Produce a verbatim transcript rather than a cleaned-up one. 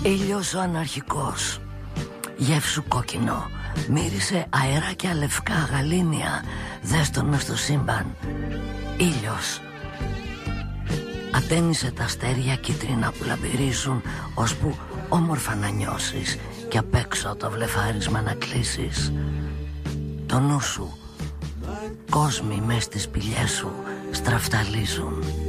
Ήλιος ο αναρχικός, γεύσου κόκκινο, μύρισε αεράκια λευκά γαλήνια, δες τον μες στο σύμπαν. Ήλιος ατένισε τα αστέρια κίτρινα που λαμπυρίζουν, ώσπου όμορφα να νιώσεις και απ' έξω το βλεφάρισμα να κλείσεις. Το νου σου, κόσμοι μες στις σπηλιές σου στραφταλίζουν.